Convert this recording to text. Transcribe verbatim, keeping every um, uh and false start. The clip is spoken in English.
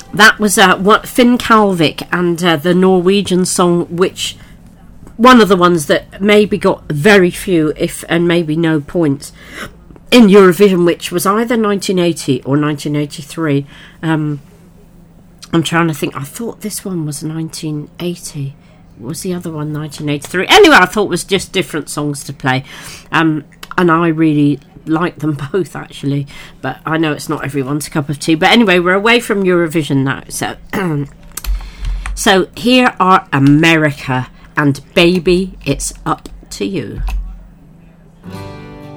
that was uh, what Finn Kalvik and uh, the Norwegian song, which one of the ones that maybe got very few, if and maybe no points in Eurovision, which was either nineteen eighty or nineteen eighty-three. Um, I'm trying to think. I thought this one was nineteen eighty. Was the other one nineteen eighty-three? Anyway, I thought it was just different songs to play. Um, and I really like them both, actually. But I know it's not everyone's cup of tea. But anyway, we're away from Eurovision now. So, so here are America and Baby, It's Up to You.